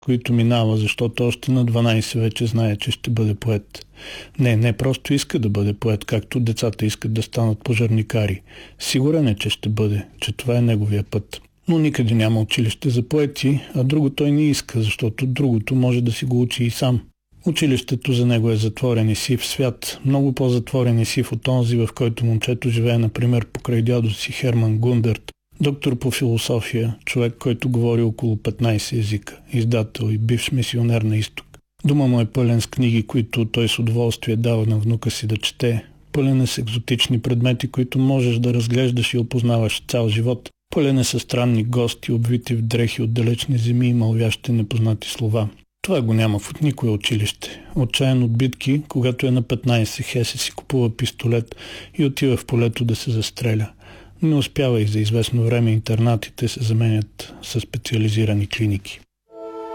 които минава, защото още на 12 вече знае, че ще бъде поет. Не просто иска да бъде поет, както децата искат да станат пожарникари. Сигурен е, че ще бъде, че това е неговия път. Но никъде няма училище за поети, а друго той не иска, защото другото може да си го учи и сам. Училището за него е затворен и сив свят, много по-затворен и сив от онзи, в който момчето живее, например, покрай дядо си Херман Гундерт, доктор по философия, човек, който говори около 15 езика, издател и бивш мисионер на изток. Дома му е пълен с книги, които той с удоволствие дава на внука си да чете, пълен е с екзотични предмети, които можеш да разглеждаш и опознаваш цял живот, пълен е с странни гости, обвити в дрехи от далечни земи и мълвящи непознати слова. Това го няма в никое училище. Отчаян от битки, когато е на 15, Хесе си купува пистолет и отива в полето да се застреля. Не успява и за известно време интернатите се заменят със специализирани клиники.